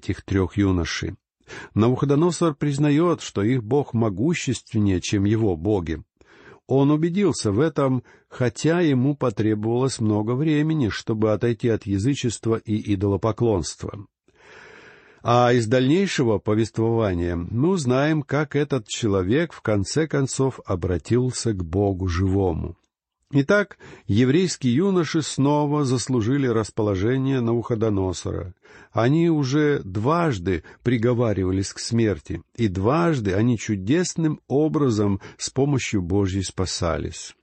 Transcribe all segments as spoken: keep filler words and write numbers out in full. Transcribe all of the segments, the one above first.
этих трех юношей. Навуходоносор признает, что их бог могущественнее, чем его боги. Он убедился в этом, хотя ему потребовалось много времени, чтобы отойти от язычества и идолопоклонства. А из дальнейшего повествования мы узнаем, как этот человек в конце концов обратился к Богу живому. Итак, еврейские юноши снова заслужили расположение Навуходоносора. Они уже дважды приговаривались к смерти, и дважды они чудесным образом с помощью Божьей спасались.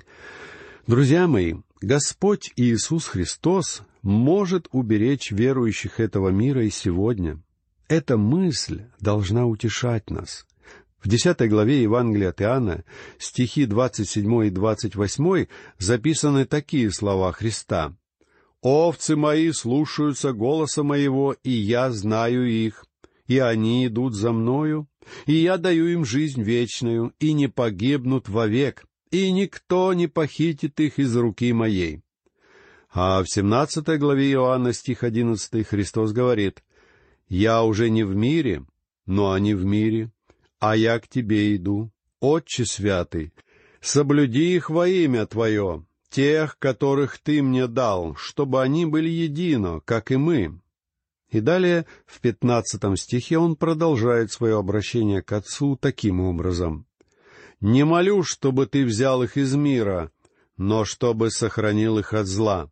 Друзья мои, Господь Иисус Христос может уберечь верующих этого мира и сегодня. Эта мысль должна утешать нас. В десятой главе Евангелия от Иоанна, стихи двадцать седьмой и двадцать восьмой, записаны такие слова Христа: «Овцы мои слушаются голоса моего, и я знаю их, и они идут за мною, и я даю им жизнь вечную, и не погибнут вовек, и никто не похитит их из руки моей». А в семнадцатой главе Иоанна, стих одиннадцатый, Христос говорит: «Я уже не в мире, но они в мире, а я к тебе иду, Отче святый, соблюди их во имя Твое, тех, которых Ты мне дал, чтобы они были едино, как и мы». И далее, в пятнадцатом стихе, он продолжает свое обращение к Отцу таким образом: «Не молю, чтобы Ты взял их из мира, но чтобы сохранил их от зла».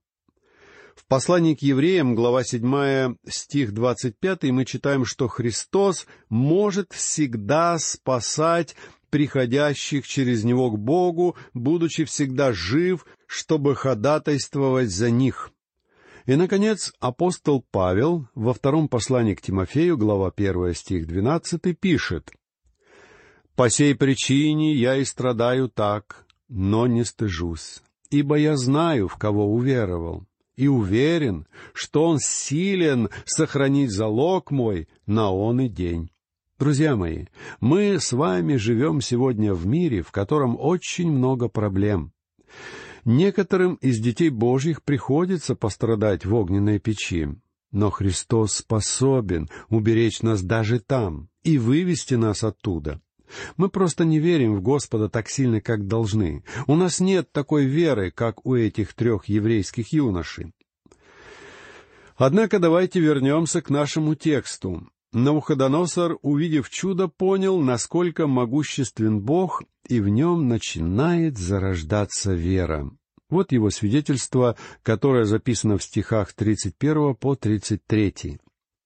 В послании к евреям, глава седьмая, стих двадцать пятый, мы читаем, что Христос может всегда спасать приходящих через Него к Богу, будучи всегда жив, чтобы ходатайствовать за них. И, наконец, апостол Павел во втором послании к Тимофею, глава первая, стих двенадцатый, пишет: «По сей причине я и страдаю так, но не стыжусь, ибо я знаю, в кого уверовал, и уверен, что Он силен сохранить залог мой на он и день». Друзья мои, мы с вами живем сегодня в мире, в котором очень много проблем. Некоторым из детей Божьих приходится пострадать в огненной печи, но Христос способен уберечь нас даже там и вывести нас оттуда. Мы просто не верим в Господа так сильно, как должны. У нас нет такой веры, как у этих трех еврейских юношей. Однако давайте вернемся к нашему тексту. Навуходоносор, увидев чудо, понял, насколько могуществен Бог, и в нем начинает зарождаться вера. Вот его свидетельство, которое записано в стихах тридцать первого по тридцать третий.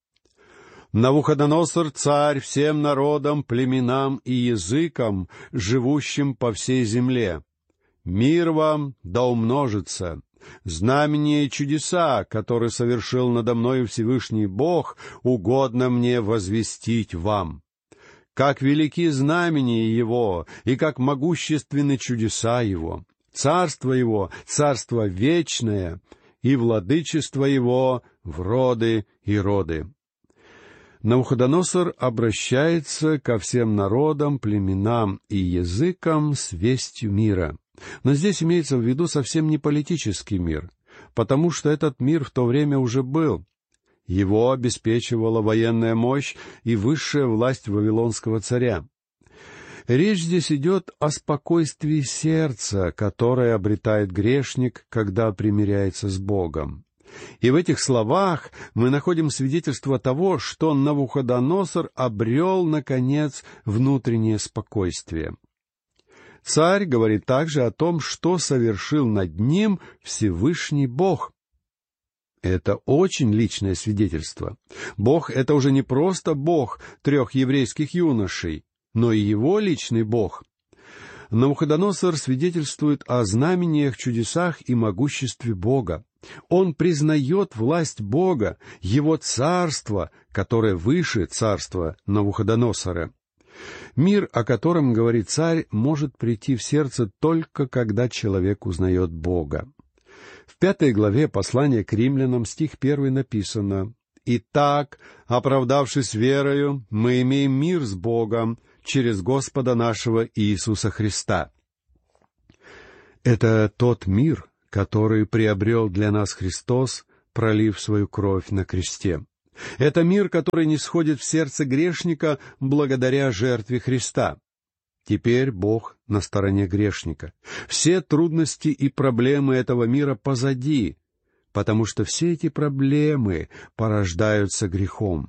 «Навуходоносор, царь всем народам, племенам и языкам, живущим по всей земле, мир вам да умножится. Знамения и чудеса, которые совершил надо мною Всевышний Бог, угодно мне возвестить вам. Как велики знамения Его, и как могущественны чудеса Его. Царство Его — царство вечное, и владычество Его в роды и роды». Навуходоносор обращается ко всем народам, племенам и языкам с вестью мира. Но здесь имеется в виду совсем не политический мир, потому что этот мир в то время уже был. Его обеспечивала военная мощь и высшая власть вавилонского царя. Речь здесь идет о спокойствии сердца, которое обретает грешник, когда примиряется с Богом. И в этих словах мы находим свидетельство того, что Навуходоносор обрел, наконец, внутреннее спокойствие. Царь говорит также о том, что совершил над ним Всевышний Бог. Это очень личное свидетельство. Бог — это уже не просто Бог трех еврейских юношей, но и его личный Бог. Навуходоносор свидетельствует о знамениях, чудесах и могуществе Бога. Он признает власть Бога, Его царство, которое выше царства Навуходоносора. Мир, о котором говорит царь, может прийти в сердце только когда человек узнает Бога. В пятой главе послания к римлянам, стих первый, написано: «Итак, оправдавшись верою, мы имеем мир с Богом через Господа нашего Иисуса Христа». Это тот мир, который приобрел для нас Христос, пролив свою кровь на кресте. Это мир, который нисходит в сердце грешника благодаря жертве Христа. Теперь Бог на стороне грешника. Все трудности и проблемы этого мира позади, потому что все эти проблемы порождаются грехом.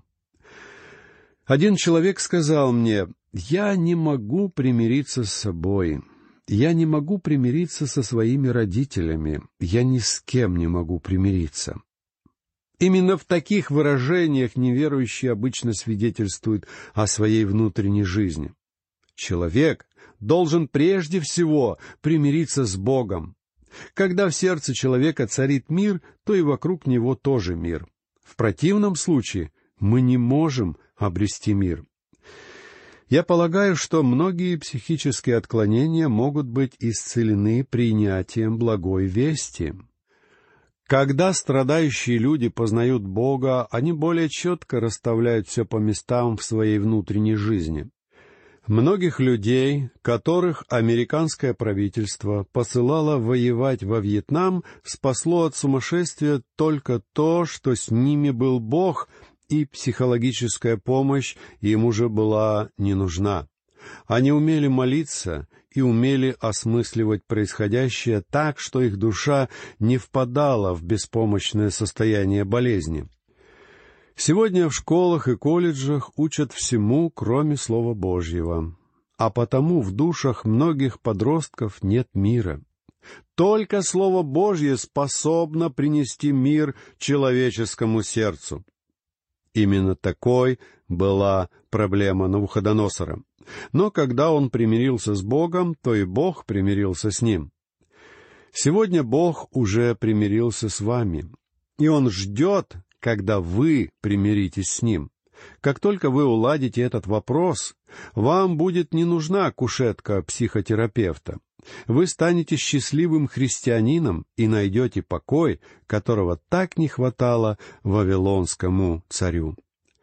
Один человек сказал мне: «Я не могу примириться с собой. Я не могу примириться со своими родителями. Я ни с кем не могу примириться». Именно в таких выражениях неверующий обычно свидетельствует о своей внутренней жизни. Человек должен прежде всего примириться с Богом. Когда в сердце человека царит мир, то и вокруг него тоже мир. В противном случае мы не можем обрести мир. Я полагаю, что многие психические отклонения могут быть исцелены принятием благой вести. Когда страдающие люди познают Бога, они более четко расставляют все по местам в своей внутренней жизни. Многих людей, которых американское правительство посылало воевать во Вьетнам, спасло от сумасшествия только то, что с ними был Бог, и психологическая помощь им уже была не нужна. Они умели молиться и умели осмысливать происходящее так, что их душа не впадала в беспомощное состояние болезни. Сегодня в школах и колледжах учат всему, кроме Слова Божьего, а потому в душах многих подростков нет мира. Только Слово Божье способно принести мир человеческому сердцу. Именно такой была проблема Навуходоносора. Но когда он примирился с Богом, то и Бог примирился с ним. Сегодня Бог уже примирился с вами, и Он ждет, когда вы примиритесь с Ним. Как только вы уладите этот вопрос, вам будет не нужна кушетка психотерапевта. Вы станете счастливым христианином и найдете покой, которого так не хватало вавилонскому царю.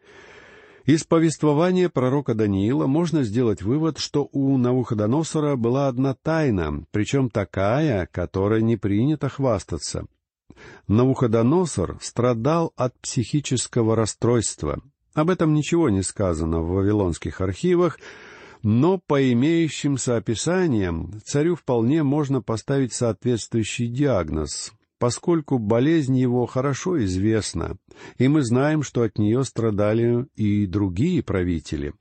Из повествования пророка Даниила можно сделать вывод, что у Навуходоносора была одна тайна, причем такая, которой не принято хвастаться. Навуходоносор страдал от психического расстройства. Об этом ничего не сказано в вавилонских архивах, но по имеющимся описаниям царю вполне можно поставить соответствующий диагноз, поскольку болезнь его хорошо известна, и мы знаем, что от нее страдали и другие правители.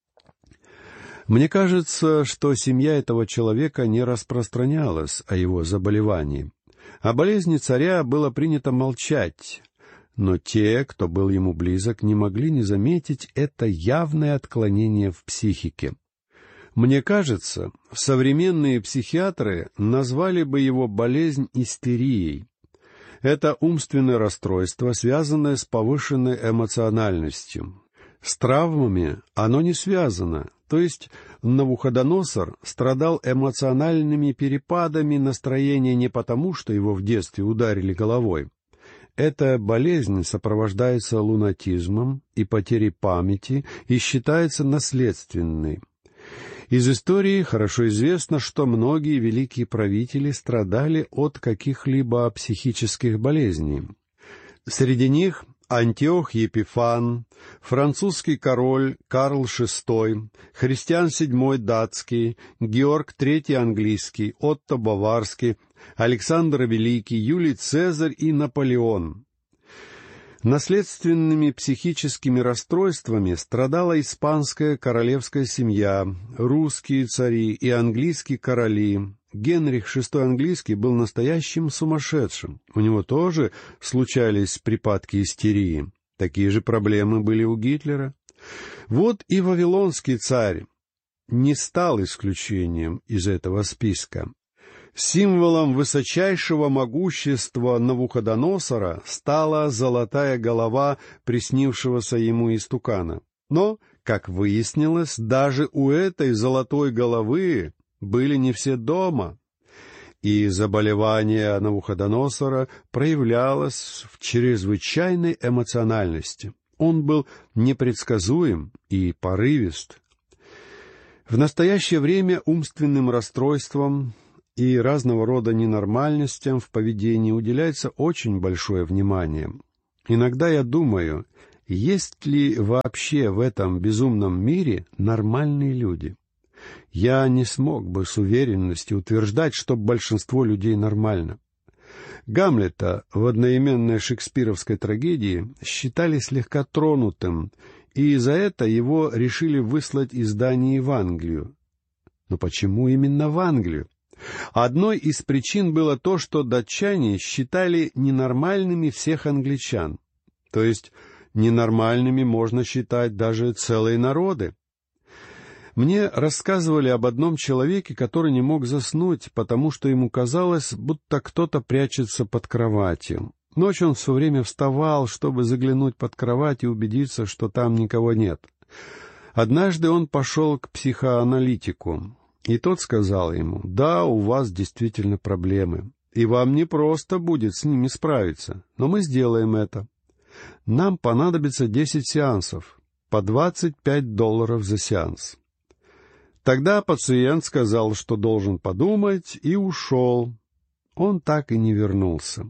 Мне кажется, что семья этого человека не распространялась о его заболевании. О болезни царя было принято молчать, но те, кто был ему близок, не могли не заметить это явное отклонение в психике. Мне кажется, современные психиатры назвали бы его болезнь истерией. Это умственное расстройство, связанное с повышенной эмоциональностью. С травмами оно не связано, то есть Навуходоносор страдал эмоциональными перепадами настроения не потому, что его в детстве ударили головой. Эта болезнь сопровождается лунатизмом и потерей памяти и считается наследственной. Из истории хорошо известно, что многие великие правители страдали от каких-либо психических болезней. Среди них Антиох Епифан, французский король Карл шестой, Христиан седьмой датский, Георг третий английский, Отто Баварский, Александр Великий, Юлий Цезарь и Наполеон. Наследственными психическими расстройствами страдала испанская королевская семья, русские цари и английские короли. Генрих шестой английский был настоящим сумасшедшим. У него тоже случались припадки истерии. Такие же проблемы были у Гитлера. Вот и вавилонский царь не стал исключением из этого списка. Символом высочайшего могущества Навуходоносора стала золотая голова приснившегося ему истукана. Но, как выяснилось, даже у этой золотой головы были не все дома, и заболевание Навуходоносора проявлялось в чрезвычайной эмоциональности. Он был непредсказуем и порывист. В настоящее время умственным расстройствам и разного рода ненормальностям в поведении уделяется очень большое внимание. Иногда я думаю, есть ли вообще в этом безумном мире нормальные люди? Я не смог бы с уверенностью утверждать, что большинство людей нормально. Гамлета в одноименной шекспировской трагедии считали слегка тронутым, и за это его решили выслать из Дании в Англию. Но почему именно в Англию? Одной из причин было то, что датчане считали ненормальными всех англичан. То есть ненормальными можно считать даже целые народы. Мне рассказывали об одном человеке, который не мог заснуть, потому что ему казалось, будто кто-то прячется под кроватью. Ночью он все время вставал, чтобы заглянуть под кровать и убедиться, что там никого нет. Однажды он пошел к психоаналитику, и тот сказал ему: «Да, у вас действительно проблемы, и вам не просто будет с ними справиться, но мы сделаем это. Нам понадобится десять сеансов, по двадцать пять долларов за сеанс». Тогда пациент сказал, что должен подумать, и ушел. Он так и не вернулся.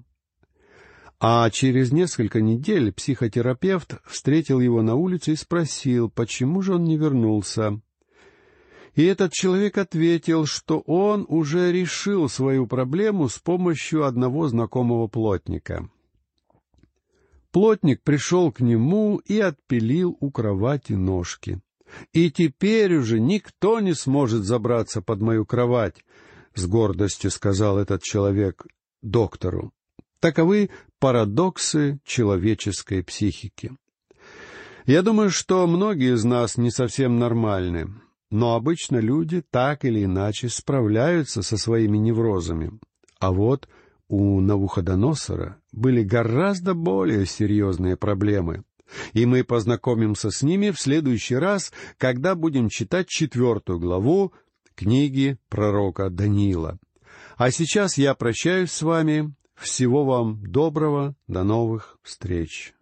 А через несколько недель психотерапевт встретил его на улице и спросил, почему же он не вернулся. И этот человек ответил, что он уже решил свою проблему с помощью одного знакомого плотника. Плотник пришел к нему и отпилил у кровати ножки. «И теперь уже никто не сможет забраться под мою кровать», — с гордостью сказал этот человек доктору. Таковы парадоксы человеческой психики. Я думаю, что многие из нас не совсем нормальны, но обычно люди так или иначе справляются со своими неврозами. А вот у Навуходоносора были гораздо более серьезные проблемы. И мы познакомимся с ними в следующий раз, когда будем читать четвертую главу книги пророка Даниила. А сейчас я прощаюсь с вами. Всего вам доброго. До новых встреч.